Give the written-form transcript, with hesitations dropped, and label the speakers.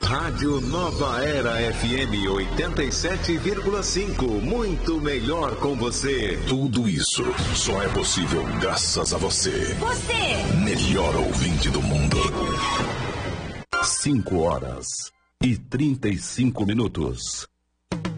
Speaker 1: Rádio Nova Era FM 87,5. Muito melhor com você.
Speaker 2: Tudo isso só é possível graças a você.
Speaker 3: Você!
Speaker 2: Melhor ouvinte do mundo.
Speaker 4: 5 horas e 35 minutos.